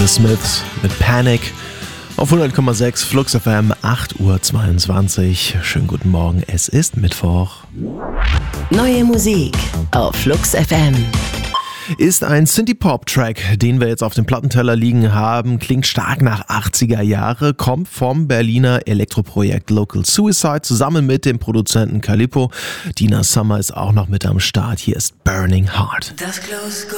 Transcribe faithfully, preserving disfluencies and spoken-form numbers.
The Smiths mit Panic auf hundert Komma sechs Flux F M, acht Uhr zweiundzwanzig. Schönen guten Morgen, es ist Mittwoch. Neue Musik auf Flux F M. Ist ein Synthie-Pop-Track, den wir jetzt auf dem Plattenteller liegen haben, klingt stark nach achtziger Jahre, kommt vom Berliner Elektroprojekt Local Suicide zusammen mit dem Produzenten Calippo. Dina Summer ist auch noch mit am Start. Hier ist Burning Heart.